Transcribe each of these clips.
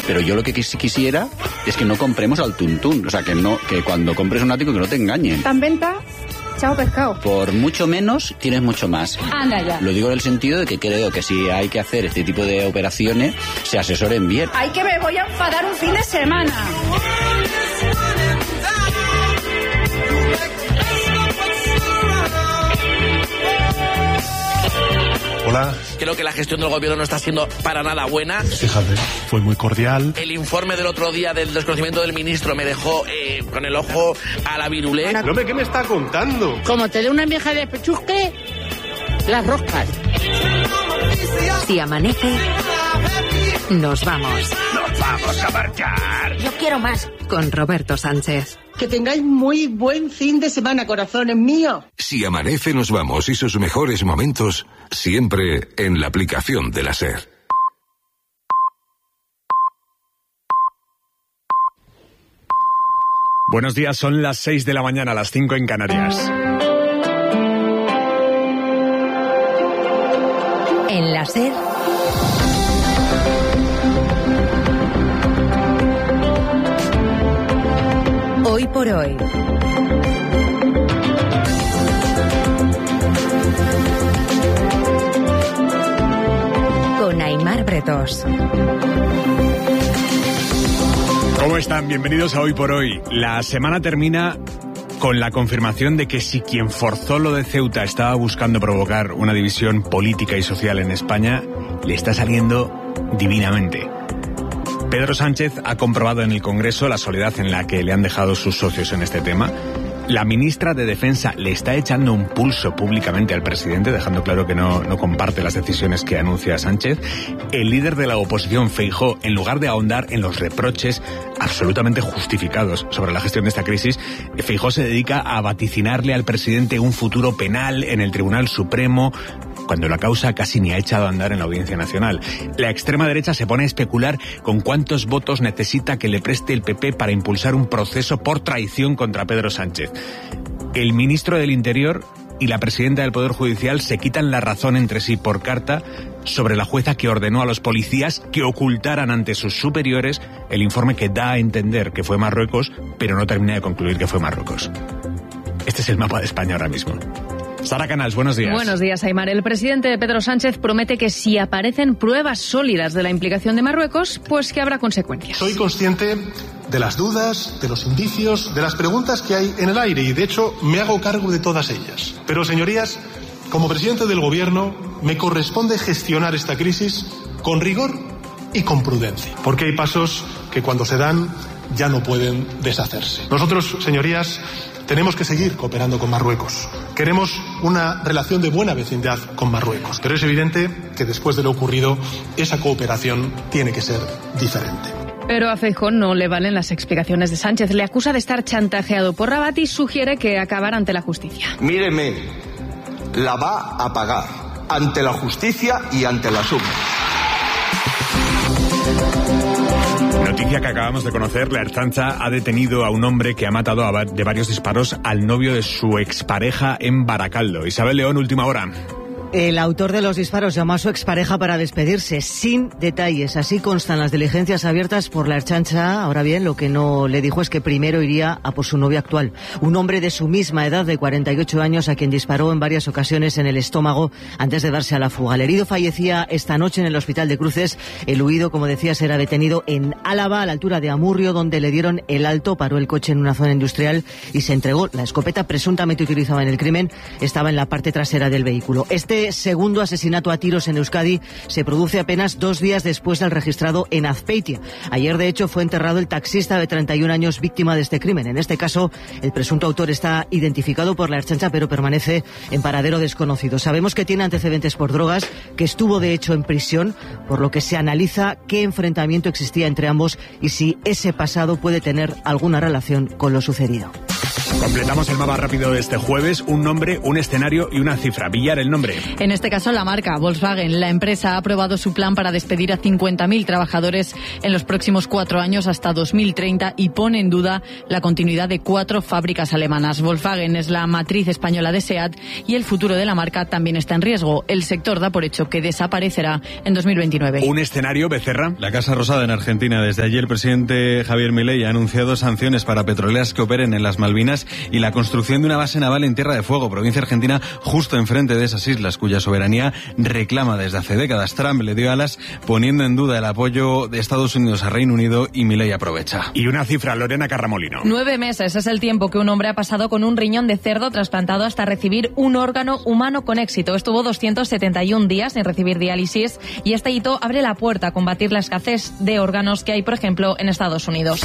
Pero yo lo que quisiera es que no compremos al tuntún. O sea, que cuando compres un ático que no te engañen. ¿Tan venta? Chao pescado. Por mucho menos tienes mucho más. Anda ya. Lo digo en el sentido de que creo que si hay que hacer este tipo de operaciones, se asesoren bien. ¡Ay, que me voy a enfadar un fin de semana! Hola. Creo que la gestión del gobierno no está siendo para nada buena. Fíjate, fue muy cordial. El informe del otro día del desconocimiento del ministro me dejó con el ojo a la virulé. No me, ¿qué me está contando? Como te dé una vieja de pechusque, las roscas. Si amanece, nos vamos. ¡Nos vamos a marchar! Yo quiero más. Con Roberto Sánchez. Que tengáis muy buen fin de semana, corazones míos. Si amanece, nos vamos y sus mejores momentos siempre en la aplicación de la SER. Buenos días, son las 6 de la mañana, las 5 en Canarias. En la SER. Hoy por hoy. Con Aimar Bretos. ¿Cómo están? Bienvenidos a Hoy por Hoy. La semana termina con la confirmación de que si quien forzó lo de Ceuta estaba buscando provocar una división política y social en España, le está saliendo divinamente. Pedro Sánchez ha comprobado en el Congreso la soledad en la que le han dejado sus socios en este tema. La ministra de Defensa le está echando un pulso públicamente al presidente, dejando claro que no comparte las decisiones que anuncia Sánchez. El líder de la oposición, Feijóo, en lugar de ahondar en los reproches absolutamente justificados sobre la gestión de esta crisis, Feijóo se dedica a vaticinarle al presidente un futuro penal en el Tribunal Supremo, cuando la causa casi ni ha echado a andar en la Audiencia Nacional. La extrema derecha se pone a especular con cuántos votos necesita que le preste el PP para impulsar un proceso por traición contra Pedro Sánchez. El ministro del Interior y la presidenta del Poder Judicial se quitan la razón entre sí por carta sobre la jueza que ordenó a los policías que ocultaran ante sus superiores el informe que da a entender que fue Marruecos, pero no termina de concluir que fue Marruecos. Este es el mapa de España ahora mismo. Sara Canals, buenos días. Buenos días, Aimar. El presidente Pedro Sánchez promete que si aparecen pruebas sólidas de la implicación de Marruecos, pues que habrá consecuencias. Soy consciente de las dudas, de los indicios, de las preguntas que hay en el aire y, de hecho, me hago cargo de todas ellas. Pero, señorías, como presidente del Gobierno, me corresponde gestionar esta crisis con rigor y con prudencia. Porque hay pasos que cuando se dan ya no pueden deshacerse. Nosotros, señorías, tenemos que seguir cooperando con Marruecos. Queremos una relación de buena vecindad con Marruecos. Pero es evidente que después de lo ocurrido, esa cooperación tiene que ser diferente. Pero a Feijóo no le valen las explicaciones de Sánchez. Le acusa de estar chantajeado por Rabat y sugiere que acabar ante la justicia. Míreme, la va a pagar ante la justicia y ante la suma. Noticia que acabamos de conocer, la Ertzaintza ha detenido a un hombre que ha matado de varios disparos al novio de su expareja en Baracaldo. Isabel León, última hora. El autor de los disparos llamó a su expareja para despedirse, sin detalles. Así constan las diligencias abiertas por la Ertzaintza. Ahora bien, lo que no le dijo es que primero iría a por su novio actual, un hombre de su misma edad, de 48 años, a quien disparó en varias ocasiones en el estómago antes de darse a la fuga. El herido fallecía esta noche en el Hospital de Cruces. El huido, como decía, será detenido en Álava, a la altura de Amurrio, donde le dieron el alto. Paró el coche en una zona industrial y se entregó. La escopeta presuntamente utilizada en el crimen estaba en la parte trasera del vehículo. Este segundo asesinato a tiros en Euskadi se produce apenas 2 días después del registrado en Azpeitia. Ayer, de hecho, fue enterrado el taxista de 31 años víctima de este crimen. En este caso, el presunto autor está identificado por la Ertzaintza, pero permanece en paradero desconocido. Sabemos que tiene antecedentes por drogas, que estuvo, de hecho, en prisión, por lo que se analiza qué enfrentamiento existía entre ambos y si ese pasado puede tener alguna relación con lo sucedido. Completamos el mapa rápido de este jueves. Un nombre, un escenario y una cifra. Villar, el nombre. En este caso, la marca Volkswagen. La empresa ha aprobado su plan para despedir a 50.000 trabajadores en los próximos 4 años hasta 2030 y pone en duda la continuidad de 4 fábricas alemanas. Volkswagen es la matriz española de SEAT y el futuro de la marca también está en riesgo. El sector da por hecho que desaparecerá en 2029. Un escenario, Becerra. La Casa Rosada en Argentina. Desde ayer el presidente Javier Milei ha anunciado sanciones para petroleras que operen en las Malvinas y la construcción de una base naval en Tierra de Fuego, provincia argentina, justo enfrente de esas islas, cuya soberanía reclama desde hace décadas. Trump le dio alas, poniendo en duda el apoyo de Estados Unidos a Reino Unido, y Milei aprovecha. Y una cifra, Lorena Carramolino. 9 meses es el tiempo que un hombre ha pasado con un riñón de cerdo trasplantado hasta recibir un órgano humano con éxito. Estuvo 271 días sin recibir diálisis y este hito abre la puerta a combatir la escasez de órganos que hay, por ejemplo, en Estados Unidos.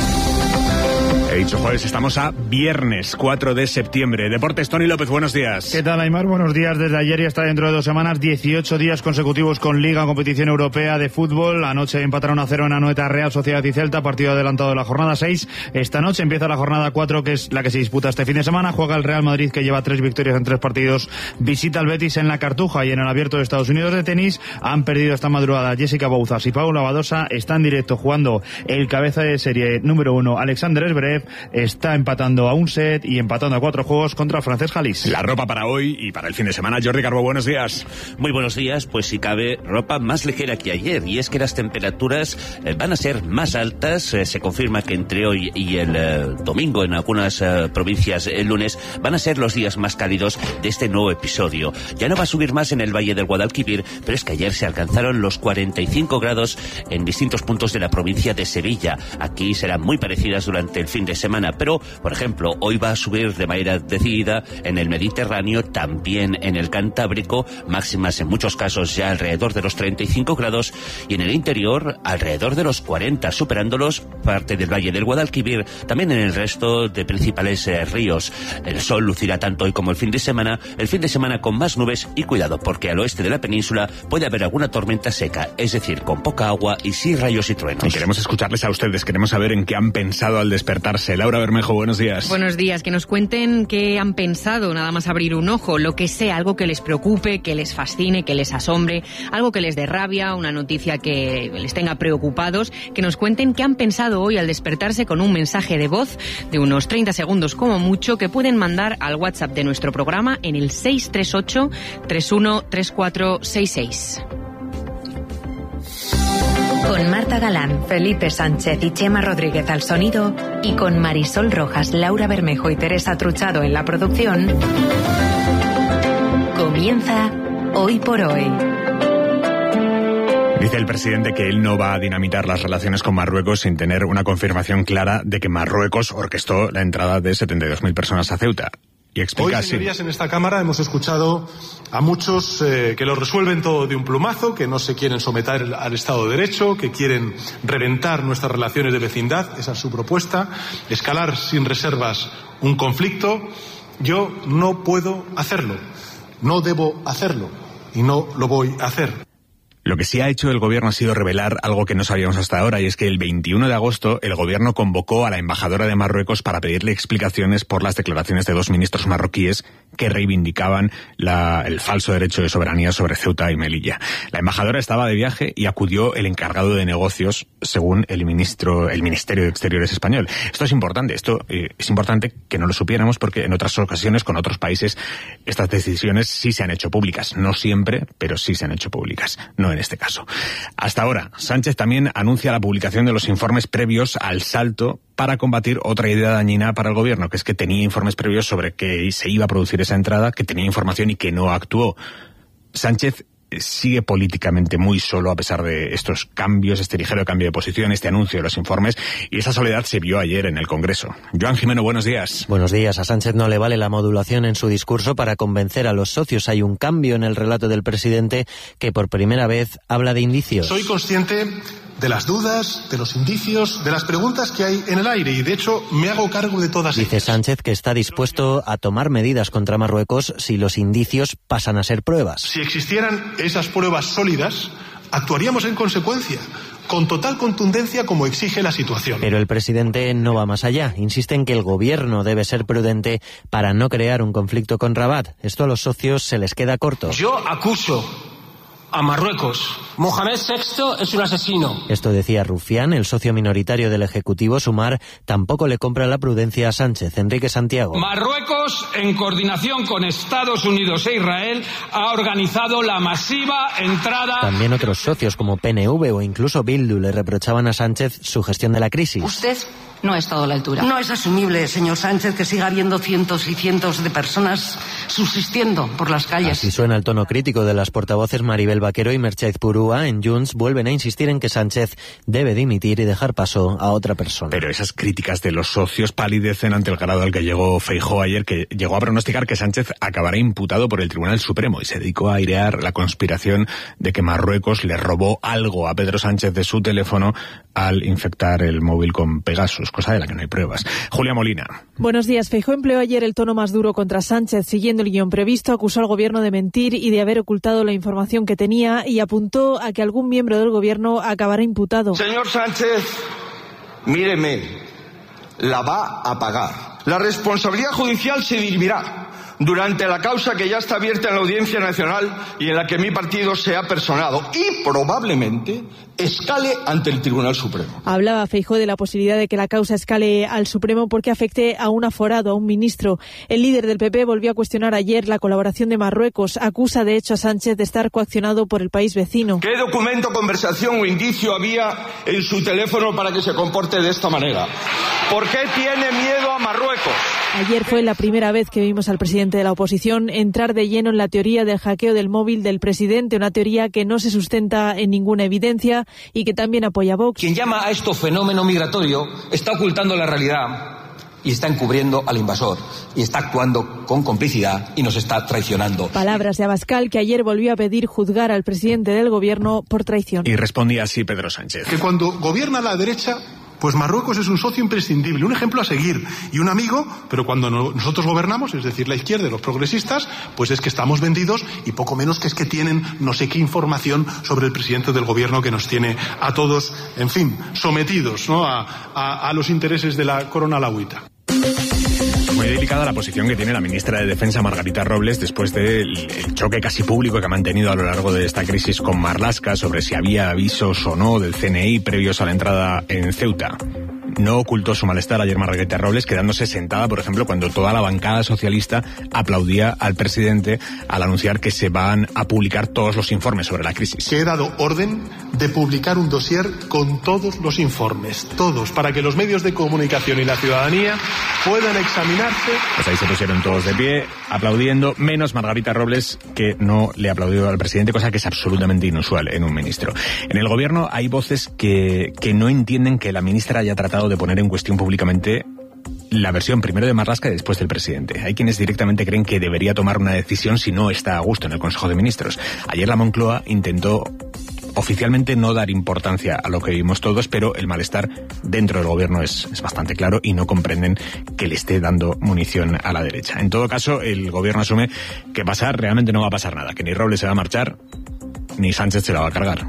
He dicho jueves, estamos a viernes 4 de septiembre. Deportes, Tony López, buenos días. ¿Qué tal, Aimar? Buenos días. Desde ayer y hasta dentro de 2 semanas, 18 días consecutivos con Liga, competición europea de fútbol. Anoche empataron a 0 en Anoeta, Real Sociedad y Celta, partido adelantado de la jornada 6. Esta noche empieza la jornada 4, que es la que se disputa este fin de semana. Juega el Real Madrid, que lleva 3 victorias en 3 partidos. Visita al Betis en la Cartuja, y en el Abierto de Estados Unidos de tenis han perdido esta madrugada Jessica Bouzas y Paula Badosa. Está en directo jugando el cabeza de serie número 1, Alexander Zverev. Está empatando a un set y empatando a 4 juegos contra Francesc Halys. La ropa para hoy y para el fin de semana. Jordi Carbó, buenos días. Muy buenos días. Pues si cabe, ropa más ligera que ayer, y es que las temperaturas van a ser más altas. Se confirma que entre hoy y el domingo, en algunas provincias el lunes, van a ser los días más cálidos de este nuevo episodio. Ya no va a subir más en el Valle del Guadalquivir, pero es que ayer se alcanzaron los 45 grados en distintos puntos de la provincia de Sevilla. Aquí serán muy parecidas durante el fin de semana, pero, por ejemplo, hoy va a subir de manera decidida en el Mediterráneo, también en el Cantábrico, máximas en muchos casos ya alrededor de los 35 grados, y en el interior alrededor de los 40, superándolos parte del Valle del Guadalquivir, también en el resto de principales ríos. El sol lucirá tanto hoy como el fin de semana con más nubes, y cuidado, porque al oeste de la península puede haber alguna tormenta seca, es decir, con poca agua y sí rayos y truenos. Y queremos escucharles a ustedes, queremos saber en qué han pensado al despertarse. Laura Bermejo, buenos días. Buenos días, que nos cuenten qué han pensado nada más abrir un ojo, lo que sea, algo que les preocupe, que les fascine, que les asombre, algo que les dé rabia, una noticia que les tenga preocupados, que nos cuenten qué han pensado hoy al despertarse con un mensaje de voz de unos 30 segundos como mucho, que pueden mandar al WhatsApp de nuestro programa en el 638 313466. Con Marta Galán, Felipe Sánchez y Chema Rodríguez al sonido, y con Marisol Rojas, Laura Bermejo y Teresa Truchado en la producción, comienza Hoy por Hoy. Dice el presidente que él no va a dinamitar las relaciones con Marruecos sin tener una confirmación clara de que Marruecos orquestó la entrada de 72.000 personas a Ceuta. Y explica hoy, señorías, en esta Cámara hemos escuchado a muchos que lo resuelven todo de un plumazo, que no se quieren someter al Estado de Derecho, que quieren reventar nuestras relaciones de vecindad. Esa es su propuesta, escalar sin reservas un conflicto. Yo no puedo hacerlo, no debo hacerlo y no lo voy a hacer. Lo que sí ha hecho el gobierno ha sido revelar algo que no sabíamos hasta ahora, y es que el 21 de agosto el gobierno convocó a la embajadora de Marruecos para pedirle explicaciones por las declaraciones de 2 ministros marroquíes que reivindicaban el falso derecho de soberanía sobre Ceuta y Melilla. La embajadora estaba de viaje y acudió el encargado de negocios, según el Ministerio de Exteriores español. Esto es importante que no lo supiéramos, porque en otras ocasiones con otros países estas decisiones sí se han hecho públicas. No siempre, pero sí se han hecho públicas. No en este caso. Hasta ahora, Sánchez también anuncia la publicación de los informes previos al salto para combatir otra idea dañina para el gobierno, que es que tenía informes previos sobre que se iba a producir esa entrada, que tenía información y que no actuó. Sánchez sigue políticamente muy solo a pesar de estos cambios, este ligero cambio de posición, este anuncio de los informes, y esa soledad se vio ayer en el Congreso. Joan Jimeno, buenos días. Buenos días. A Sánchez no le vale la modulación en su discurso para convencer a los socios. Hay un cambio en el relato del presidente, que por primera vez habla de indicios. Soy consciente de las dudas, de los indicios, de las preguntas que hay en el aire, y de hecho me hago cargo de todas ellas. Dice Sánchez que está dispuesto a tomar medidas contra Marruecos si los indicios pasan a ser pruebas. Si existieran esas pruebas sólidas, actuaríamos en consecuencia. con total contundencia como exige la situación. Pero el presidente no va más allá. Insiste en que el gobierno debe ser prudente para no crear un conflicto con Rabat. Esto a los socios se les queda corto. Yo acuso a Marruecos. Mohamed VI es un asesino. Esto decía Rufián, el socio minoritario del Ejecutivo. Sumar tampoco le compra la prudencia a Sánchez. Enrique Santiago. Marruecos, en coordinación con Estados Unidos e Israel, ha organizado la masiva entrada... También otros socios como PNV o incluso Bildu le reprochaban a Sánchez su gestión de la crisis. Usted no ha estado a la altura. No es asumible, señor Sánchez, que siga habiendo cientos y cientos de personas subsistiendo por las calles. Así suena el tono crítico de las portavoces Maribel Vaquero y Merchez Purúa. En Junts vuelven a insistir en que Sánchez debe dimitir y dejar paso a otra persona. Pero esas críticas de los socios palidecen ante el grado al que llegó Feijóo ayer, que llegó a pronosticar que Sánchez acabará imputado por el Tribunal Supremo y se dedicó a airear la conspiración de que Marruecos le robó algo a Pedro Sánchez de su teléfono al infectar el móvil con Pegasus, cosa de la que no hay pruebas. Julia Molina. Buenos días. Feijóo empleó ayer el tono más duro contra Sánchez. Siguiendo el guión previsto, acusó al gobierno de mentir y de haber ocultado la información que tenía y apuntó a que algún miembro del gobierno acabará imputado. Señor Sánchez, míreme, la va a pagar. La responsabilidad judicial se dirimirá durante la causa que ya está abierta en la Audiencia Nacional y en la que mi partido se ha personado y probablemente escale ante el Tribunal Supremo. Hablaba Feijóo de la posibilidad de que la causa escale al Supremo porque afecte a un aforado, a un ministro. El líder del PP volvió a cuestionar ayer la colaboración de Marruecos. Acusa de hecho a Sánchez de estar coaccionado por el país vecino. ¿Qué documento, conversación o indicio había en su teléfono para que se comporte de esta manera? ¿Por qué tiene miedo a Marruecos? Ayer fue la primera vez que vimos al presidente de la oposición entrar de lleno en la teoría del hackeo del móvil del presidente, una teoría que no se sustenta en ninguna evidencia y que también apoya Vox. Quien llama a esto fenómeno migratorio está ocultando la realidad y está encubriendo al invasor y está actuando con complicidad y nos está traicionando. Palabras de Abascal, que ayer volvió a pedir juzgar al presidente del gobierno por traición. Y respondía así Pedro Sánchez. Que cuando gobierna la derecha, pues Marruecos es un socio imprescindible, un ejemplo a seguir y un amigo, pero cuando nosotros gobernamos, es decir, la izquierda y los progresistas, pues es que estamos vendidos y poco menos que es que tienen no sé qué información sobre el presidente del gobierno que nos tiene a todos, en fin, sometidos, ¿no?, a los intereses de la corona alauita. Muy delicada la posición que tiene la ministra de Defensa, Margarita Robles, después del choque casi público que ha mantenido a lo largo de esta crisis con Marlaska sobre si había avisos o no del CNI previos a la entrada en Ceuta. No ocultó su malestar ayer Margarita Robles, quedándose sentada, por ejemplo, cuando toda la bancada socialista aplaudía al presidente al anunciar que se van a publicar todos los informes sobre la crisis. Que he dado orden de publicar un dossier con todos los informes, todos, para que los medios de comunicación y la ciudadanía puedan examinarse. Pues ahí se pusieron todos de pie, aplaudiendo, menos Margarita Robles, que no le aplaudió al presidente, cosa que es absolutamente inusual en un ministro. En el gobierno hay voces que no entienden que la ministra haya tratado de poner en cuestión públicamente la versión primero de Marlaska y después del presidente. Hay quienes directamente creen que debería tomar una decisión si no está a gusto en el Consejo de Ministros. Ayer la Moncloa intentó oficialmente no dar importancia a lo que vimos todos, pero el malestar dentro del gobierno es bastante claro y no comprenden que le esté dando munición a la derecha. En todo caso, el gobierno asume que pasar realmente no va a pasar nada, que ni Robles se va a marchar, ni Sánchez se la va a cargar.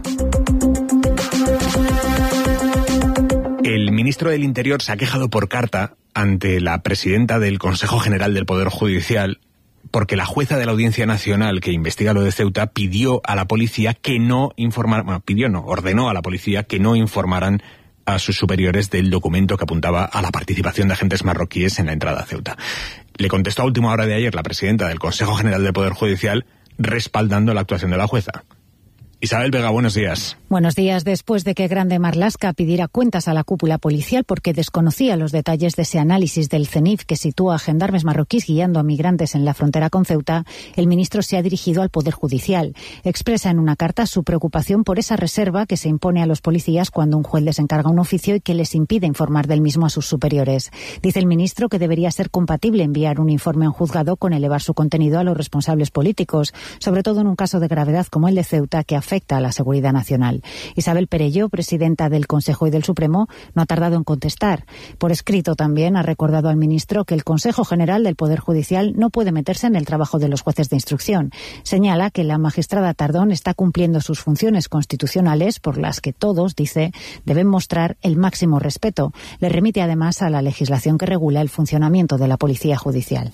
El ministro del Interior se ha quejado por carta ante la presidenta del Consejo General del Poder Judicial porque la jueza de la Audiencia Nacional que investiga lo de Ceuta pidió a la policía que no informaran, ordenó a la policía que no informaran a sus superiores del documento que apuntaba a la participación de agentes marroquíes en la entrada a Ceuta. Le contestó a última hora de ayer la presidenta del Consejo General del Poder Judicial respaldando la actuación de la jueza. Isabel Vega, buenos días. Buenos días. Después de que Grande Marlaska pidiera cuentas a la cúpula policial porque desconocía los detalles de ese análisis del CENIF que sitúa a gendarmes marroquíes guiando a migrantes en la frontera con Ceuta, el ministro se ha dirigido al Poder Judicial. Expresa en una carta su preocupación por esa reserva que se impone a los policías cuando un juez les encarga un oficio y que les impide informar del mismo a sus superiores. Dice el ministro que debería ser compatible enviar un informe a un juzgado con elevar su contenido a los responsables políticos, sobre todo en un caso de gravedad como el de Ceuta que afecta afecta a la seguridad nacional. Isabel Perelló, presidenta del Consejo y del Supremo, no ha tardado en contestar. Por escrito también ha recordado al ministro que el Consejo General del Poder Judicial no puede meterse en el trabajo de los jueces de instrucción. Señala que la magistrada Tardón está cumpliendo sus funciones constitucionales por las que todos, dice, deben mostrar el máximo respeto. Le remite además a la legislación que regula el funcionamiento de la Policía Judicial.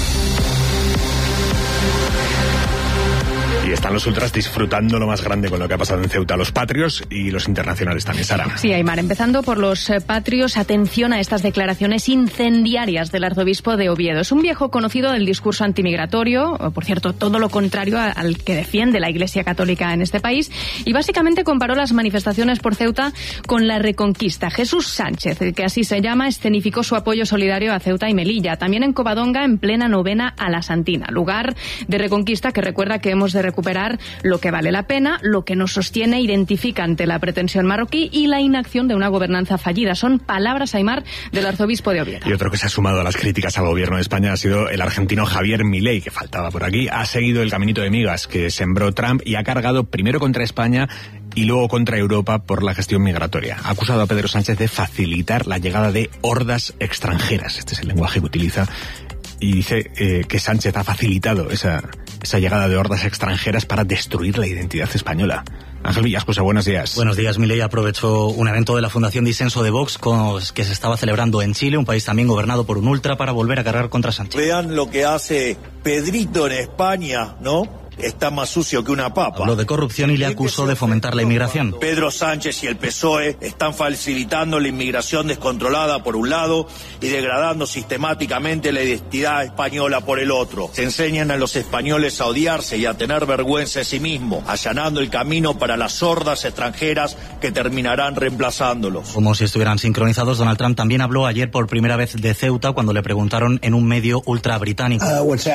Y están los ultras disfrutando lo más grande con lo que ha pasado en Ceuta, los patrios y los internacionales también, Sara. Sí, Aymar, empezando por los patrios, atención a estas declaraciones incendiarias del arzobispo de Oviedo. Es un viejo conocido del discurso antimigratorio, por cierto, todo lo contrario al que defiende la Iglesia Católica en este país, y básicamente comparó las manifestaciones por Ceuta con la Reconquista. Jesús Sánchez, que así se llama, escenificó su apoyo solidario a Ceuta y Melilla, también en Covadonga, en plena novena a la Santina, lugar de Reconquista que recuerda que hemos de recuperar lo que vale la pena, lo que nos sostiene, identifica ante la pretensión marroquí y la inacción de una gobernanza fallida. Son palabras, Aymar, del arzobispo de Oviedo. Y otro que se ha sumado a las críticas al gobierno de España ha sido el argentino Javier Milei, que faltaba por aquí. Ha seguido el caminito de migas que sembró Trump y ha cargado primero contra España y luego contra Europa por la gestión migratoria. Ha acusado a Pedro Sánchez de facilitar la llegada de hordas extranjeras. Este es el lenguaje que utiliza. Y dice que Sánchez ha facilitado esa llegada de hordas extranjeras para destruir la identidad española. Ángel Villascusa, buenos días. Buenos días. Milei aprovechó un evento de la Fundación Disenso de Vox que se estaba celebrando en Chile, un país también gobernado por un ultra, para volver a cargar contra Sánchez. Vean lo que hace Pedrito en España, ¿no? Está más sucio que una papa. Habló de corrupción y le acusó de fomentar la inmigración. Pedro Sánchez y el PSOE están facilitando la inmigración descontrolada por un lado y degradando sistemáticamente la identidad española por el otro. Se enseñan a los españoles a odiarse y a tener vergüenza de sí mismos, allanando el camino para las hordas extranjeras que terminarán reemplazándolos. Como si estuvieran sincronizados, Donald Trump también habló ayer por primera vez de Ceuta cuando le preguntaron en un medio ultra británico.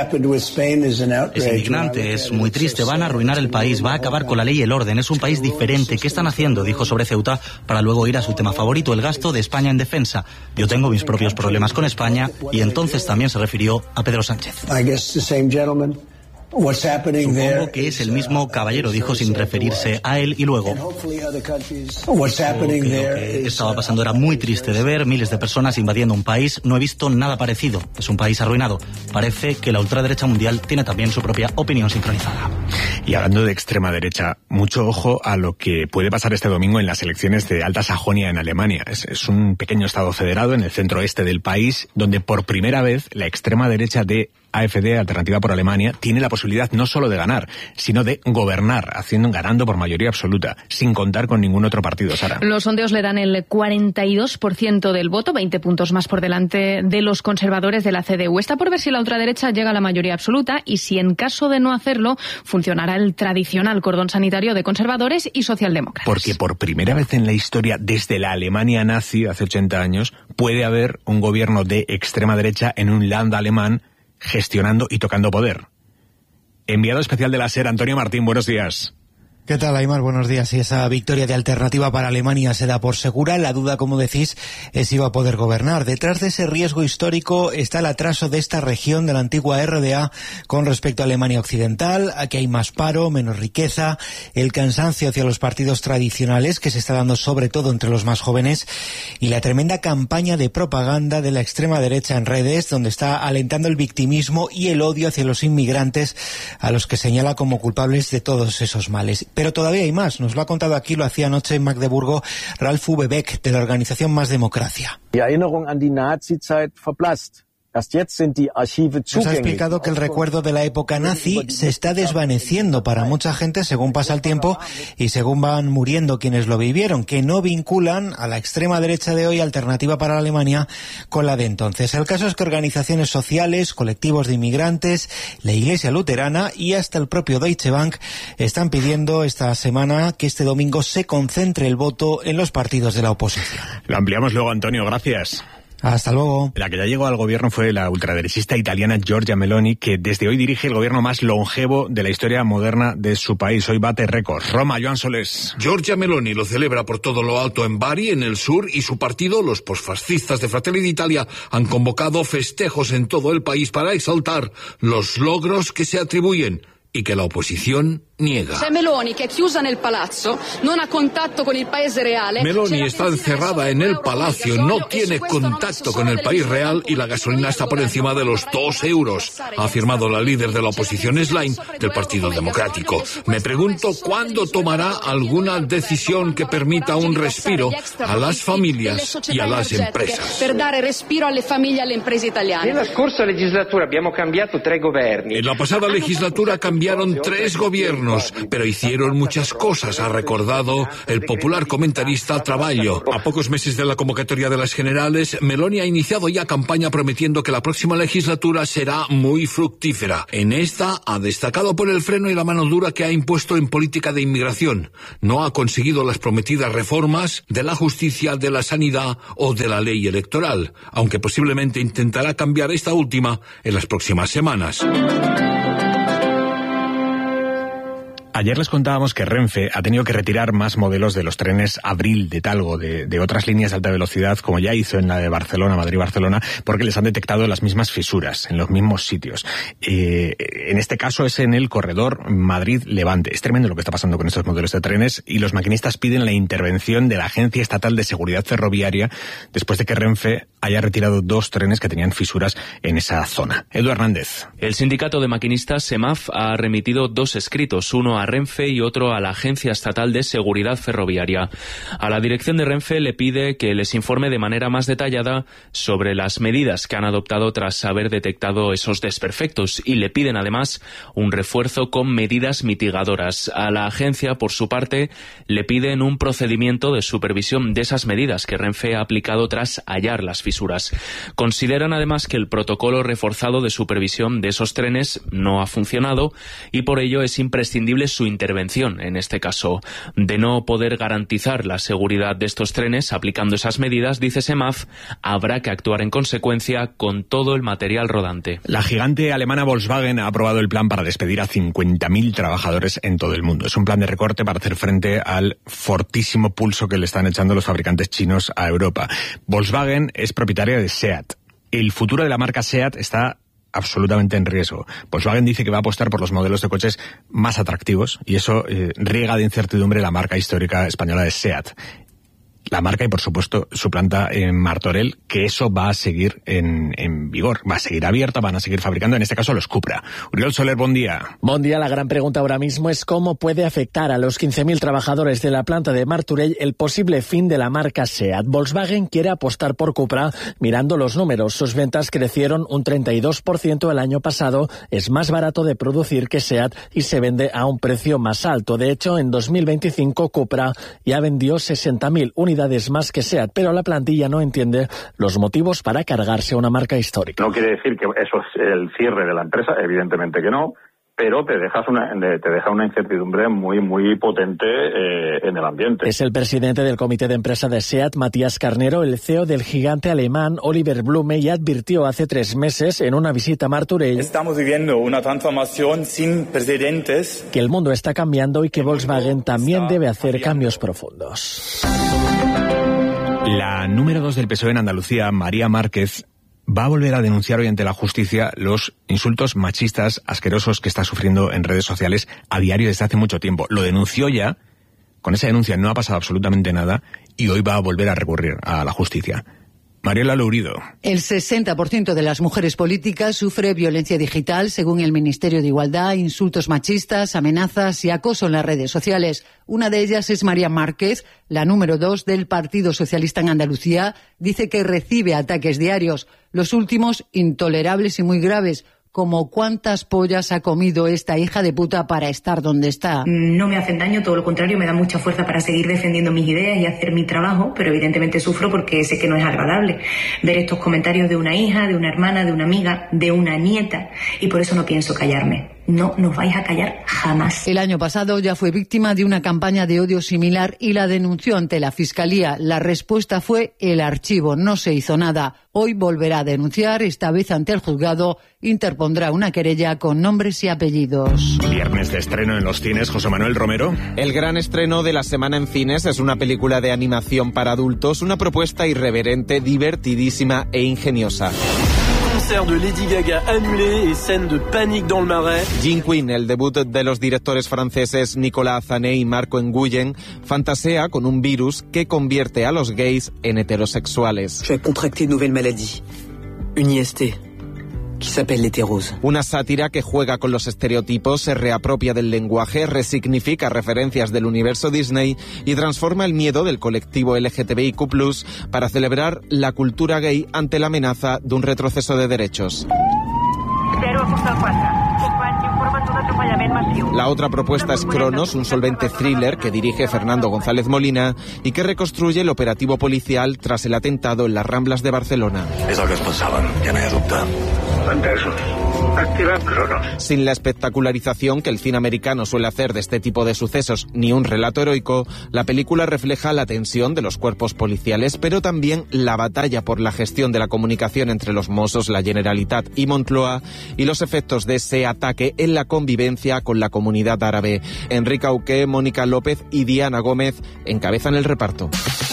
Es indignante, es muy triste, van a arruinar el país, va a acabar con la ley y el orden, es un país diferente. ¿Qué están haciendo?, dijo sobre Ceuta, para luego ir a su tema favorito, el gasto de España en defensa. Yo tengo mis propios problemas con España, y entonces también se refirió a Pedro Sánchez. Supongo que es el mismo caballero, dijo sin referirse a él, y luego lo que estaba pasando era muy triste de ver, miles de personas invadiendo un país. No he visto nada parecido, es un país arruinado. Parece que la ultraderecha mundial tiene también su propia opinión sincronizada. Y hablando de extrema derecha, mucho ojo a lo que puede pasar este domingo en las elecciones de Alta Sajonia en Alemania. Es un pequeño estado federado en el centro-este del país, donde por primera vez la extrema derecha de AfD, Alternativa por Alemania, tiene la posibilidad no solo de ganar, sino de gobernar, ganando por mayoría absoluta, sin contar con ningún otro partido, Sara. Los sondeos le dan el 42% del voto, 20 puntos más por delante de los conservadores de la CDU. Está por ver si la ultraderecha llega a la mayoría absoluta y si en caso de no hacerlo, funcionará el tradicional cordón sanitario de conservadores y socialdemócratas. Porque por primera vez en la historia, desde la Alemania nazi, hace 80 años, puede haber un gobierno de extrema derecha en un land alemán gestionando y tocando poder. Enviado especial de la SER, Antonio Martín, buenos días. ¿Qué tal, Aymar? Buenos días. Si esa victoria de Alternativa para Alemania se da por segura, la duda, como decís, es si va a poder gobernar. Detrás de ese riesgo histórico está el atraso de esta región de la antigua RDA con respecto a Alemania Occidental. Aquí hay más paro, menos riqueza, el cansancio hacia los partidos tradicionales, que se está dando sobre todo entre los más jóvenes, y la tremenda campaña de propaganda de la extrema derecha en redes, donde está alentando el victimismo y el odio hacia los inmigrantes, a los que señala como culpables de todos esos males. Pero todavía hay más. Nos lo ha contado aquí, lo hacía anoche en Magdeburgo, Ralf Uwe Beck, de la organización Más Democracia. Die Erinnerung an die Nazi-Zeit verblasst. Nos ha explicado que el recuerdo de la época nazi se está desvaneciendo para mucha gente según pasa el tiempo y según van muriendo quienes lo vivieron, que no vinculan a la extrema derecha de hoy, Alternativa para Alemania, con la de entonces. El caso es que organizaciones sociales, colectivos de inmigrantes, la Iglesia luterana y hasta el propio Deutsche Bank están pidiendo esta semana que este domingo se concentre el voto en los partidos de la oposición. Lo ampliamos luego, Antonio, gracias. Hasta luego. La que ya llegó al gobierno fue la ultraderechista italiana Giorgia Meloni, que desde hoy dirige el gobierno más longevo de la historia moderna de su país. Hoy bate récords. Roma, Joan Solés. Giorgia Meloni lo celebra por todo lo alto en Bari, en el sur, y su partido, los posfascistas de Fratelli d'Italia, han convocado festejos en todo el país para exaltar los logros que se atribuyen y que la oposición niega. Meloni está encerrada en el palacio, no tiene contacto con el país real y la gasolina está por encima de los 2 euros, ha afirmado la líder de la oposición Schlein del Partido Democrático. Me pregunto cuándo tomará alguna decisión que permita un respiro a las familias y a las empresas. Per dare respiro alle famiglie e alle imprese italiane. En la pasada legislatura cambiaron 3 gobiernos, pero hicieron muchas cosas, ha recordado el popular comentarista Traballo. A pocos meses de la convocatoria de las generales, Meloni ha iniciado ya campaña prometiendo que la próxima legislatura será muy fructífera. En esta ha destacado por el freno y la mano dura que ha impuesto en política de inmigración. No ha conseguido las prometidas reformas de la justicia, de la sanidad o de la ley electoral, aunque posiblemente intentará cambiar esta última en las próximas semanas. Ayer les contábamos que Renfe ha tenido que retirar más modelos de los trenes Abril de Talgo, de otras líneas de alta velocidad, como ya hizo en la de Barcelona, Madrid-Barcelona, porque les han detectado las mismas fisuras en los mismos sitios. En este caso es en el corredor Madrid-Levante. Es tremendo lo que está pasando con estos modelos de trenes y los maquinistas piden la intervención de la Agencia Estatal de Seguridad Ferroviaria después de que Renfe haya retirado 2 trenes que tenían fisuras en esa zona. Edu Hernández. El sindicato de maquinistas SEMAF ha remitido 2 escritos, uno a Renfe y otro a la Agencia Estatal de Seguridad Ferroviaria. A la dirección de Renfe le pide que les informe de manera más detallada sobre las medidas que han adoptado tras haber detectado esos desperfectos y le piden además un refuerzo con medidas mitigadoras. A la agencia, por su parte, le piden un procedimiento de supervisión de esas medidas que Renfe ha aplicado tras hallar las fisuras. Consideran además que el protocolo reforzado de supervisión de esos trenes no ha funcionado y por ello es imprescindible su intervención, en este caso. De no poder garantizar la seguridad de estos trenes aplicando esas medidas, dice SEMAF, habrá que actuar en consecuencia con todo el material rodante. La gigante alemana Volkswagen ha aprobado el plan para despedir a 50.000 trabajadores en todo el mundo. Es un plan de recorte para hacer frente al fortísimo pulso que le están echando los fabricantes chinos a Europa. Volkswagen es propietaria de SEAT. El futuro de la marca SEAT está absolutamente en riesgo. Volkswagen dice que va a apostar por los modelos de coches más atractivos y eso riega de incertidumbre la marca histórica española de SEAT. La marca y, por supuesto, su planta en Martorell, que eso va a seguir en vigor, va a seguir abierta, van a seguir fabricando, en este caso, los Cupra. Uriol Soler, buen día. Buen día. La gran pregunta ahora mismo es cómo puede afectar a los 15.000 trabajadores de la planta de Martorell el posible fin de la marca SEAT. Volkswagen quiere apostar por Cupra mirando los números. Sus ventas crecieron un 32% el año pasado. Es más barato de producir que SEAT y se vende a un precio más alto. De hecho, en 2025 Cupra ya vendió 60.000 unidades más que SEAT, pero la plantilla no entiende los motivos para cargarse una marca histórica. No quiere decir que eso es el cierre de la empresa, evidentemente que no, pero te deja una incertidumbre muy potente en el ambiente. Es el presidente del comité de empresa de SEAT, Matías Carnero. El CEO del gigante alemán, Oliver Blume, ya advirtió hace 3 meses en una visita a Martorell. Estamos viviendo una transformación sin precedentes. Que el mundo está cambiando y que Volkswagen también debe hacer cambios profundos. La número 2 del PSOE en Andalucía, María Márquez, va a volver a denunciar hoy ante la justicia los insultos machistas asquerosos que está sufriendo en redes sociales a diario desde hace mucho tiempo. Lo denunció ya, con esa denuncia no ha pasado absolutamente nada y hoy va a volver a recurrir a la justicia. Mariela Lourido. El 60% de las mujeres políticas sufre violencia digital, según el Ministerio de Igualdad, insultos machistas, amenazas y acoso en las redes sociales. Una de ellas es María Márquez, la número 2 del Partido Socialista en Andalucía. Dice que recibe ataques diarios, los últimos intolerables y muy graves, como cuántas pollas ha comido esta hija de puta para estar donde está. No me hacen daño, todo lo contrario, me da mucha fuerza para seguir defendiendo mis ideas y hacer mi trabajo, pero evidentemente sufro porque sé que no es agradable ver estos comentarios de una hija, de una hermana, de una amiga, de una nieta, y por eso no pienso callarme. No nos vais a callar jamás. El año pasado ya fue víctima de una campaña de odio similar y la denunció ante la Fiscalía. La respuesta fue el archivo, no se hizo nada. Hoy volverá a denunciar, esta vez ante el juzgado, interpondrá una querella con nombres y apellidos. Viernes de estreno en los cines, José Manuel Romero. El gran estreno de la semana en cines es una película de animación para adultos, una propuesta irreverente, divertidísima e ingeniosa. concert de Lady Gaga annulé et scène de panique dans le Marais. Jean Quinn, el debut de los directores franceses Nicolas Zané y Marco Nguyen, fantasea con un virus que convierte a los gays en heterosexuales. Je vais contracter une nouvelle maladie, une IST. Una sátira que juega con los estereotipos, se reapropia del lenguaje, resignifica referencias del universo Disney y transforma el miedo del colectivo LGTBIQ+ para celebrar la cultura gay ante la amenaza de un retroceso de derechos. La otra propuesta es Cronos, un solvente thriller que dirige Fernando González Molina y que reconstruye el operativo policial tras el atentado en las Ramblas de Barcelona. És el que es pensaven, ja no hi ha dubte. Entesos. Activem Cronos. Sin la espectacularización que el cine americano suele hacer de este tipo de sucesos ni un relato heroico, la película refleja la tensión de los cuerpos policiales, pero también la batalla por la gestión de la comunicación entre los Mossos, la Generalitat y Moncloa y los efectos de ese ataque en la convivencia con la comunidad árabe. Enrique Auqué, Mónica López y Diana Gómez encabezan el reparto.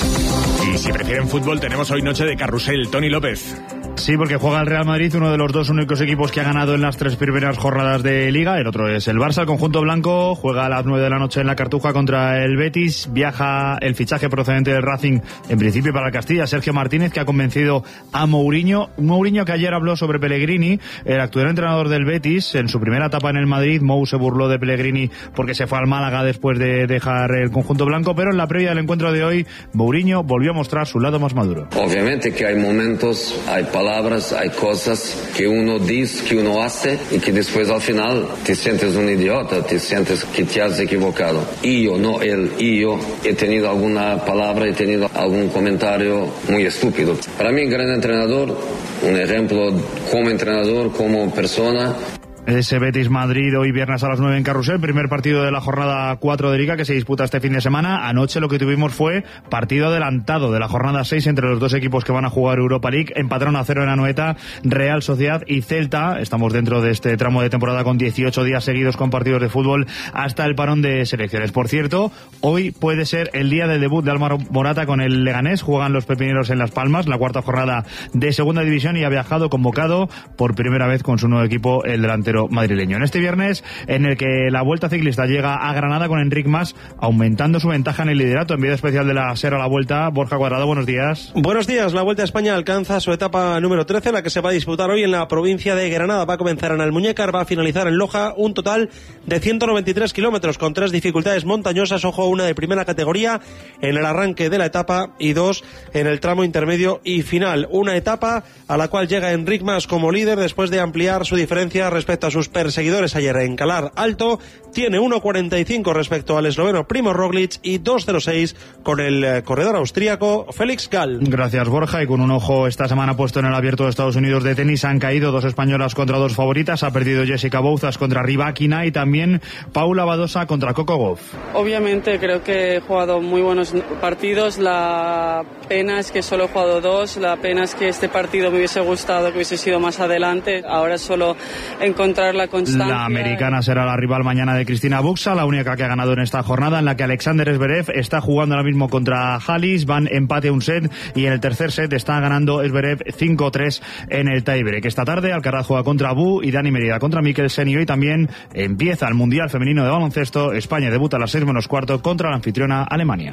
Y si prefieren fútbol, tenemos hoy noche de carrusel. Tony López. Sí, porque juega el Real Madrid, uno de los dos únicos equipos que ha ganado en las 3 primeras jornadas de Liga. El otro es el Barça, el conjunto blanco. Juega a las 9 de la noche en la Cartuja contra el Betis. Viaja el fichaje procedente del Racing, en principio para el Castilla, Sergio Martínez, que ha convencido a Mourinho. Mourinho que ayer habló sobre Pellegrini, el actual entrenador del Betis. En su primera etapa en el Madrid, Mou se burló de Pellegrini porque se fue al Málaga después de dejar el conjunto blanco. Pero en la previa del encuentro de hoy, Mourinho volvió a mostrar su lado más maduro. Obviamente que hay momentos, hay palabras, hay cosas que uno dice, que uno hace y que después al final te sientes un idiota, te sientes que te has equivocado. Y yo, no él, y yo he tenido alguna palabra, he tenido algún comentario muy estúpido. Para mí, gran entrenador, un ejemplo como entrenador, como persona. Ese Betis Madrid hoy viernes a las 9 en Carrusel, primer partido de la jornada 4 de Liga que se disputa este fin de semana. Anoche lo que tuvimos fue partido adelantado de la jornada 6 entre los dos equipos que van a jugar Europa League. Empataron a 0 en Anoeta, Real Sociedad y Celta. Estamos dentro de este tramo de temporada con 18 días seguidos con partidos de fútbol hasta el parón de selecciones. Por cierto, hoy puede ser el día del debut de Álvaro Morata con el Leganés. Juegan los pepineros en Las Palmas, la cuarta jornada de segunda división, y ha viajado convocado por primera vez con su nuevo equipo, el delantero madrileño. En este viernes, en el que la Vuelta Ciclista llega a Granada con Enric Mas aumentando su ventaja en el liderato. Enviado especial de la SER a la Vuelta, Borja Cuadrado, buenos días. Buenos días. La Vuelta a España alcanza su etapa número 13, la que se va a disputar hoy en la provincia de Granada. Va a comenzar en Almuñécar, va a finalizar en Loja, un total de 193 kilómetros con 3 dificultades montañosas, ojo, una de primera categoría en el arranque de la etapa y 2 en el tramo intermedio y final. Una etapa a la cual llega Enric Mas como líder después de ampliar su diferencia respecto a sus perseguidores ayer en Calar Alto. Tiene 1.45 respecto al esloveno Primo Roglic y 2.06 con el corredor austríaco Félix Gall. Gracias, Borja. Y con un ojo esta semana puesto en el Abierto de Estados Unidos de tenis, han caído 2 españolas contra 2 favoritas. Ha perdido Jessica Bouzas contra Rybakina y también Paula Badosa contra Coco Gauff. Obviamente creo que he jugado muy buenos partidos. La pena es que solo he jugado 2. La pena es que este partido me hubiese gustado, que hubiese sido más adelante. Ahora solo encontrar la constancia. La americana será la rival mañana de Cristina Buxa, la única que ha ganado en esta jornada, en la que Alexander Zverev está jugando ahora mismo contra Halis. Van empate a un set y en el tercer set está ganando Zverev 5-3 en el tiebreak. Esta tarde Alcaraz juega contra Bu y Dani Merida contra Mikkelsen, y hoy también empieza el Mundial Femenino de Baloncesto. España debuta a las 6:15 contra la anfitriona Alemania.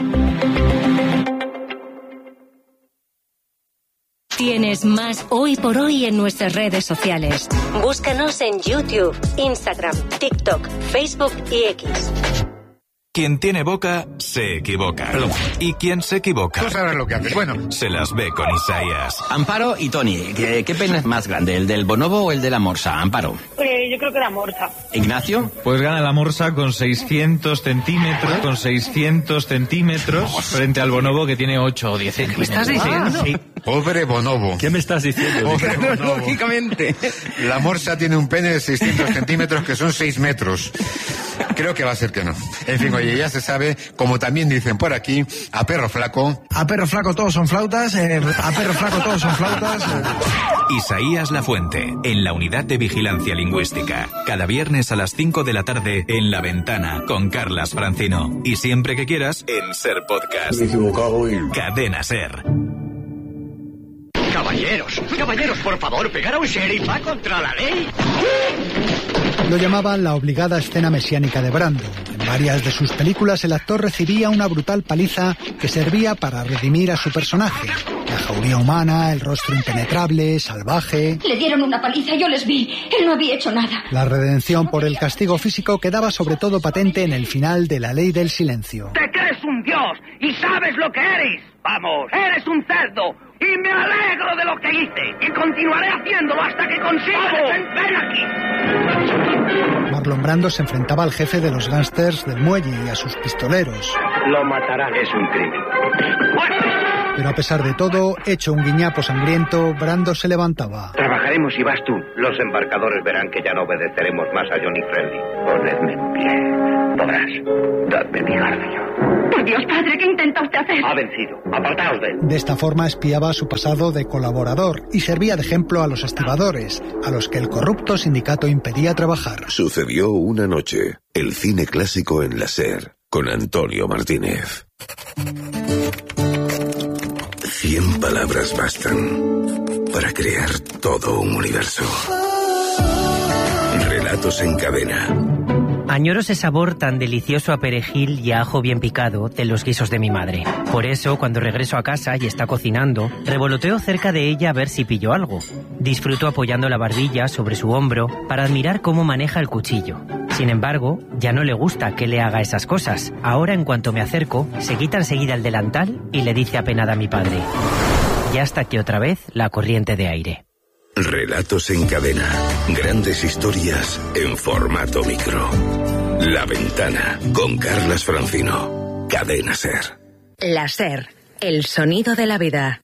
Tienes más Hoy por Hoy en nuestras redes sociales. Búscanos en YouTube, Instagram, TikTok, Facebook y X. Quien tiene boca, se equivoca. Y quien se equivoca... Tú sabes lo que haces. Bueno, se las ve con Isaías. Amparo y Tony, ¿qué pene es más grande, el del bonobo o el de la morsa, Amparo? Yo creo que la morsa. ¿Ignacio? Pues gana la morsa con 600 centímetros, frente al bonobo que tiene 8 o 10 centímetros. ¿Qué me estás diciendo? Sí. Pobre bonobo. ¿Qué me estás diciendo? Pobre bonobo. Lógicamente. La morsa tiene un pene de 600 centímetros, que son 6 metros. Creo que va a ser que no. En fin, oye, ya se sabe, como también dicen por aquí, a perro flaco... A perro flaco todos son flautas, a perro flaco todos son flautas... Isaías Lafuente, en la Unidad de Vigilancia Lingüística. Cada viernes a las 5 de la tarde en La Ventana, con Carlas Francino. Y siempre que quieras, en Ser Podcast. Me he equivocado y... Cadena Ser. Caballeros, por favor, pegar a un sheriff va contra la ley. Lo llamaban la obligada escena mesiánica de Brando. En varias de sus películas el actor recibía una brutal paliza que servía para redimir a su personaje. La jauría humana, el rostro impenetrable, salvaje. Le dieron una paliza, yo les vi. Él no había hecho nada. La redención por el castigo físico quedaba sobre todo patente en el final de La Ley del Silencio. Te crees un dios y sabes lo que eres. Vamos, eres un cerdo. Y me alegro de lo que hice. Y continuaré haciéndolo hasta que consiga ven aquí. Marlon Brando se enfrentaba al jefe de los gángsters del muelle y a sus pistoleros. Lo matarán. Es un crimen. Pero a pesar de todo, hecho un guiñapo sangriento, Brando se levantaba. Trabajaremos y vas tú. Los embarcadores verán que ya no obedeceremos más a Johnny Friendly. Ponedme en pie. Podrás. Dadme mi garfio. Por Dios, padre, ¿qué intenta usted hacer? Ha vencido. Apartaos de él. De esta forma espiaba su pasado de colaborador y servía de ejemplo a los estibadores, a los que el corrupto sindicato impedía trabajar. Sucedió una noche. El cine clásico en la SER, con Antonio Martínez. 100 palabras bastan para crear todo un universo. Relatos en cadena. Añoro ese sabor tan delicioso a perejil y a ajo bien picado de los guisos de mi madre. Por eso, cuando regreso a casa y está cocinando, revoloteo cerca de ella a ver si pillo algo. Disfruto apoyando la barbilla sobre su hombro para admirar cómo maneja el cuchillo. Sin embargo, ya no le gusta que le haga esas cosas. Ahora, en cuanto me acerco, se quita enseguida el delantal y le dice apenada a mi padre: ya está aquí otra vez la corriente de aire. Relatos en cadena. Grandes historias en formato micro. La Ventana, con Carlas Francino. Cadena SER. La SER, el sonido de la vida.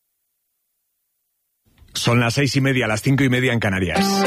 Son las 6:30, las 5:30 en Canarias.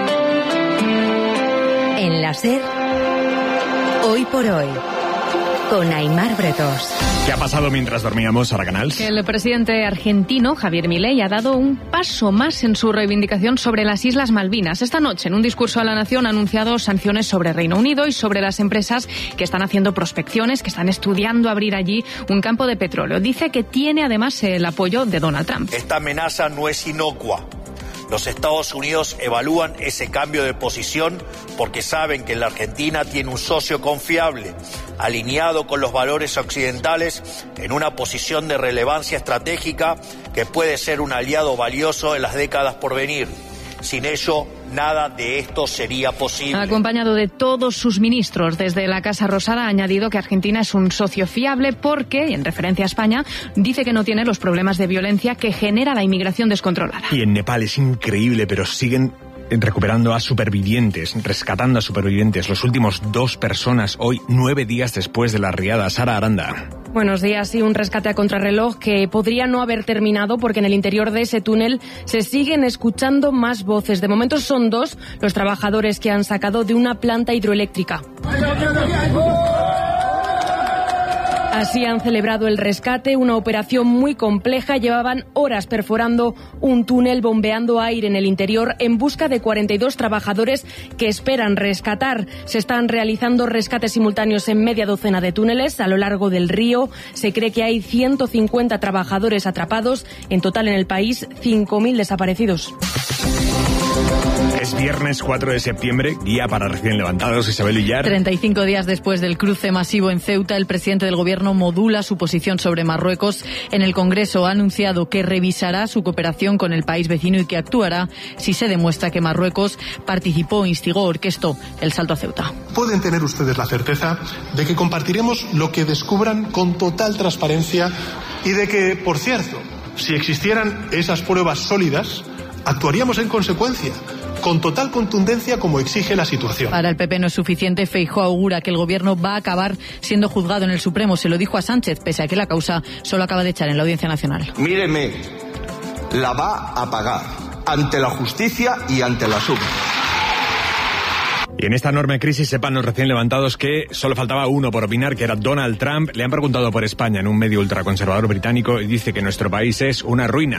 En la SER, hoy por hoy, con Aimar Bretos. ¿Qué ha pasado mientras dormíamos, Sara Canals? El presidente argentino, Javier Milei, ha dado un paso más en su reivindicación sobre las Islas Malvinas. Esta noche, en un discurso a la nación, ha anunciado sanciones sobre Reino Unido y sobre las empresas que están haciendo prospecciones, que están estudiando abrir allí un campo de petróleo. Dice que tiene además el apoyo de Donald Trump. Esta amenaza no es inocua. Los Estados Unidos evalúan ese cambio de posición porque saben que la Argentina tiene un socio confiable, alineado con los valores occidentales, en una posición de relevancia estratégica que puede ser un aliado valioso en las décadas por venir. Sin ello, nada de esto sería posible. Acompañado de todos sus ministros desde la Casa Rosada, ha añadido que Argentina es un socio fiable porque, en referencia a España, dice que no tiene los problemas de violencia que genera la inmigración descontrolada. Y en Nepal es increíble, pero siguen recuperando a supervivientes, rescatando a supervivientes. Los últimos 2 personas hoy, 9 días después de la riada. Sara Aranda. Buenos días. Sí, un rescate a contrarreloj que podría no haber terminado porque en el interior de ese túnel se siguen escuchando más voces. De momento son 2 los trabajadores que han sacado de una planta hidroeléctrica. Así han celebrado el rescate, una operación muy compleja. Llevaban horas perforando un túnel, bombeando aire en el interior en busca de 42 trabajadores que esperan rescatar. Se están realizando rescates simultáneos en media docena de túneles a lo largo del río. Se cree que hay 150 trabajadores atrapados. En total en el país, 5.000 desaparecidos. Es viernes 4 de septiembre, día para recién levantados. Isabel Villar. 35 días después del cruce masivo en Ceuta, el presidente del gobierno modula su posición sobre Marruecos. En el Congreso ha anunciado que revisará su cooperación con el país vecino y que actuará si se demuestra que Marruecos participó, instigó, orquestó el salto a Ceuta. Pueden tener ustedes la certeza de que compartiremos lo que descubran con total transparencia y de que, por cierto, si existieran esas pruebas sólidas, actuaríamos en consecuencia, con total contundencia como exige la situación. Para el PP no es suficiente. Feijóo augura que el gobierno va a acabar siendo juzgado en el Supremo. Se lo dijo a Sánchez, pese a que la causa solo acaba de echar en la Audiencia Nacional. Míreme, la va a pagar ante la justicia y ante la SUB. Y en esta enorme crisis sepan los recién levantados que solo faltaba uno por opinar, que era Donald Trump. Le han preguntado por España en un medio ultraconservador británico y dice que nuestro país es una ruina.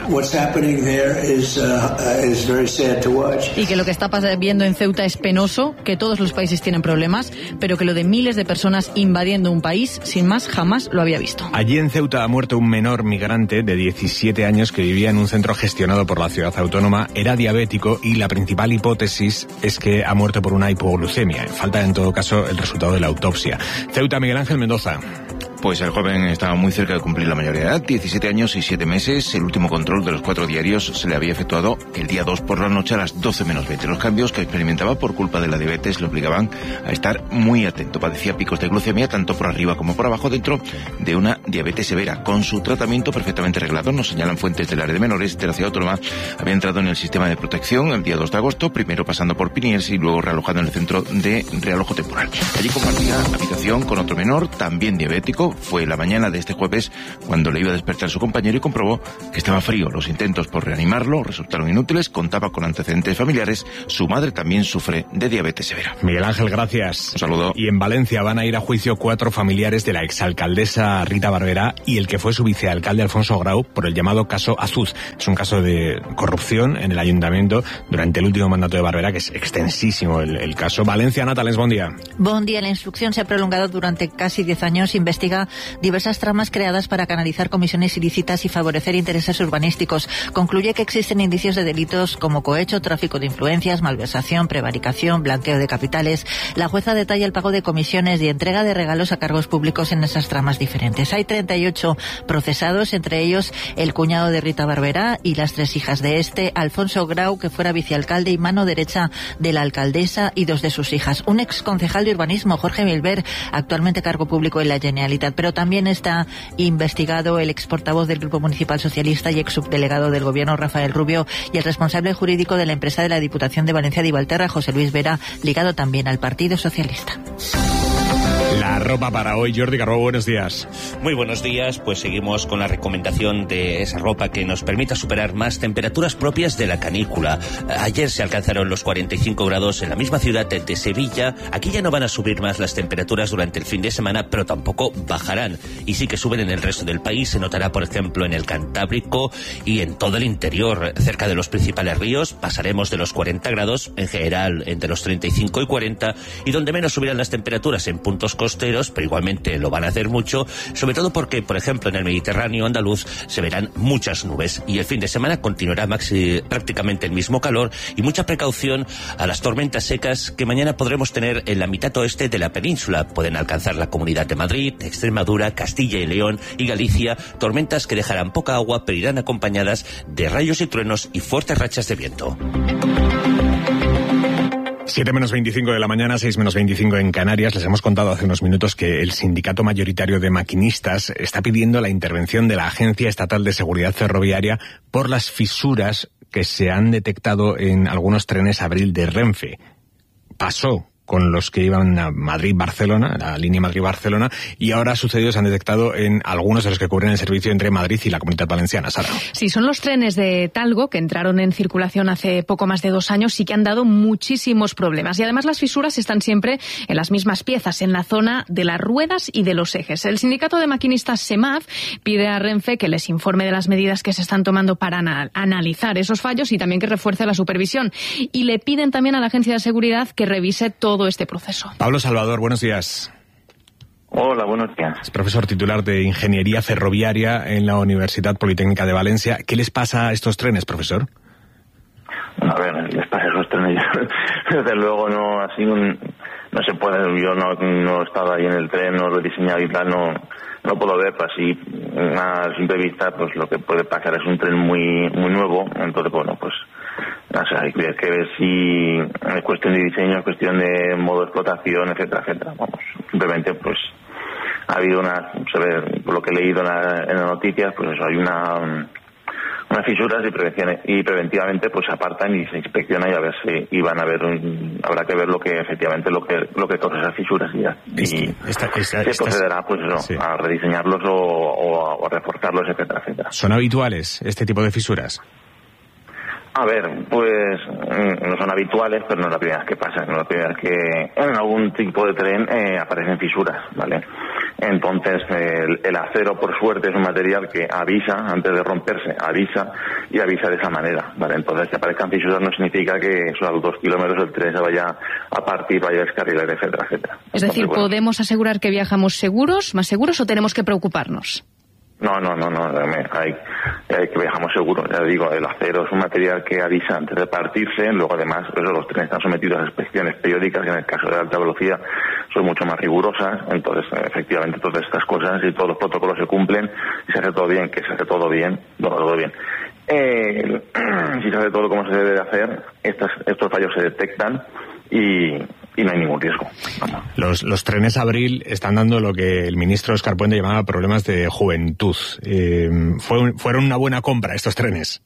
Y que lo que está viendo en Ceuta es penoso, que todos los países tienen problemas, pero que lo de miles de personas invadiendo un país, sin más, jamás lo había visto. Allí en Ceuta ha muerto un menor migrante de 17 años que vivía en un centro gestionado por la ciudad autónoma, era diabético y la principal hipótesis es que ha muerto por una hipoglucemia. Falta en todo caso el resultado de la autopsia. Ceuta, Miguel Ángel Mendoza. Pues el joven estaba muy cerca de cumplir la mayoría de edad, 17 años y 7 meses. El último control de los 4 diarios se le había efectuado el día 2 por la noche a las 12 menos 20. Los cambios que experimentaba por culpa de la diabetes le obligaban a estar muy atento. Padecía picos de glucemia tanto por arriba como por abajo dentro de una diabetes severa. Con su tratamiento perfectamente reglado, nos señalan fuentes del área de menores de la ciudad autónoma, había entrado en el sistema de protección el día 2 de agosto, primero pasando por Piniers y luego realojado en el centro de realojo temporal. Allí compartía habitación con otro menor, también diabético. Fue la mañana de este jueves cuando le iba a despertar su compañero y comprobó que estaba frío. Los intentos por reanimarlo resultaron inútiles, contaba con antecedentes familiares, su madre también sufre de diabetes severa. Miguel Ángel, gracias. Un saludo. Y en Valencia van a ir a juicio 4 familiares de la exalcaldesa Rita Barberá y el que fue su vicealcalde Alfonso Grau por el llamado caso Azuz. Es un caso de corrupción en el ayuntamiento durante el último mandato de Barberá, que es extensísimo el caso. Valencia, Natales, buen día. Buen día. La instrucción se ha prolongado durante casi 10 años. Investiga diversas tramas creadas para canalizar comisiones ilícitas y favorecer intereses urbanísticos. Concluye que existen indicios de delitos como cohecho, tráfico de influencias, malversación, prevaricación, blanqueo de capitales. La jueza detalla el pago de comisiones y entrega de regalos a cargos públicos en esas tramas diferentes. Hay 38 procesados, entre ellos el cuñado de Rita Barberá y las 3 hijas de este, Alfonso Grau, que fuera vicealcalde y mano derecha de la alcaldesa, y 2 de sus hijas. Un exconcejal de urbanismo, Jorge Milber, actualmente cargo público en la Generalitat, pero también está investigado el exportavoz del Grupo Municipal Socialista y exsubdelegado del Gobierno, Rafael Rubio, y el responsable jurídico de la empresa de la Diputación de Valencia de Ivalterra, José Luis Vera, ligado también al Partido Socialista. La ropa para hoy, Jordi Carbó, buenos días. Muy buenos días, pues seguimos con la recomendación de esa ropa que nos permita superar más temperaturas propias de la canícula. Ayer se alcanzaron los 45 grados en la misma ciudad de Sevilla. Aquí ya no van a subir más las temperaturas durante el fin de semana, pero tampoco bajarán. Y sí que suben en el resto del país. Se notará, por ejemplo, en el Cantábrico y en todo el interior. Cerca de los principales ríos pasaremos de los 40 grados, en general entre los 35 y 40, y donde menos subirán las temperaturas en puntos costeros, pero igualmente lo van a hacer mucho, sobre todo porque, por ejemplo, en el Mediterráneo andaluz se verán muchas nubes y el fin de semana continuará prácticamente el mismo calor, y mucha precaución a las tormentas secas que mañana podremos tener en la mitad oeste de la península. Pueden alcanzar la Comunidad de Madrid, Extremadura, Castilla y León y Galicia, tormentas que dejarán poca agua pero irán acompañadas de rayos y truenos y fuertes rachas de viento. 7 menos 25 de la mañana, 6 menos 25 en Canarias. Les hemos contado hace unos minutos que el sindicato mayoritario de maquinistas está pidiendo la intervención de la Agencia Estatal de Seguridad Ferroviaria por las fisuras que se han detectado en algunos trenes Abril de Renfe. Pasó con los que iban a Madrid-Barcelona, la línea Madrid-Barcelona, y ahora sucedido se han detectado en algunos de los que cubren el servicio entre Madrid y la Comunidad Valenciana. Sara. Sí, son los trenes de Talgo que entraron en circulación hace poco más de 2 años y que han dado muchísimos problemas. Y además las fisuras están siempre en las mismas piezas, en la zona de las ruedas y de los ejes. El sindicato de maquinistas SEMAF pide a Renfe que les informe de las medidas que se están tomando para analizar esos fallos y también que refuerce la supervisión. Y le piden también a la Agencia de Seguridad que revise todo este proceso. Pablo Salvador, buenos días. Hola, buenos días. Es profesor titular de Ingeniería Ferroviaria en la Universidad Politécnica de Valencia. ¿Qué les pasa a estos trenes, profesor? Bueno, a ver, les pasa a esos trenes. Desde luego no, así no se puede. Yo no he estado ahí en el tren, no lo he diseñado y tal, no puedo ver, pero así a simple vista, pues lo que puede pasar es un tren muy nuevo. Entonces, bueno, pues o sea, hay que ver si es cuestión de diseño, es cuestión de modo de explotación, etcétera, etcétera. Vamos, simplemente pues ha habido por lo que he leído en las noticias, pues eso, hay unas fisuras y preventivamente pues se apartan y se inspecciona y a ver si van a ver, habrá que ver lo que efectivamente lo que causa esas fisuras y ya. Se procederá pues eso, sí, a rediseñarlos o a reforzarlos, etcétera, etcétera. ¿Son habituales este tipo de fisuras? A ver, pues no son habituales, pero no es la primera vez que pasa. No es la primera vez que en algún tipo de tren aparecen fisuras, ¿vale? Entonces, el acero, por suerte, es un material que avisa, antes de romperse, avisa y avisa de esa manera, ¿vale? Entonces, que aparezcan fisuras no significa que a los 2 kilómetros el tren se vaya a partir, vaya a descarrilar, etcétera, etcétera. Es decir, Entonces, ¿podemos asegurar que viajamos seguros, más seguros, o tenemos que preocuparnos? No, hay que viajamos seguros. Ya digo, el acero es un material que avisa antes de partirse. Luego, además, los trenes están sometidos a inspecciones periódicas, que en el caso de alta velocidad son mucho más rigurosas. Entonces, efectivamente, todas estas cosas y todos los protocolos se cumplen y se hace todo bien, que se hace todo bien, todo bien. Si se hace todo como se debe de hacer, estos fallos se detectan y no hay ningún riesgo. Los trenes Abril están dando lo que el ministro Óscar Puente llamaba problemas de juventud. ¿Fueron una buena compra estos trenes?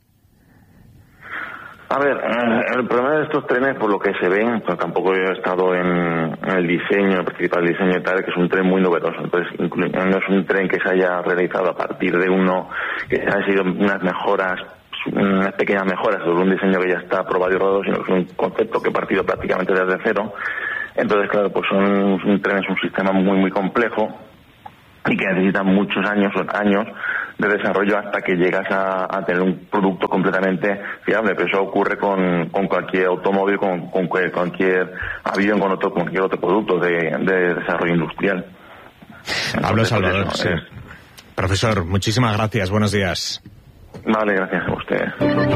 A ver, el problema de estos trenes, por lo que se ven, pues tampoco he estado en el diseño, en participar del diseño y tal, que es un tren muy novedoso. Entonces, no es un tren que se haya realizado a partir de que han sido unas pequeñas mejoras sobre un diseño que ya está aprobado y rodado, sino que es un concepto que ha partido prácticamente desde cero. Entonces, claro, pues un tren es un sistema muy, muy complejo y que necesita muchos años de desarrollo hasta que llegas a tener un producto completamente fiable. Pero eso ocurre con cualquier automóvil, con cualquier avión, con cualquier otro producto de desarrollo industrial. Pablo Salvador, pues sí. Profesor, muchísimas gracias. Buenos días. Vale, gracias a ustedes.